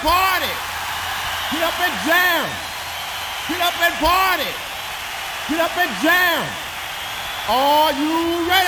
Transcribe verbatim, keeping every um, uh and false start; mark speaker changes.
Speaker 1: party. Get up and jam. Get up and party. Get up and jam. Are you ready?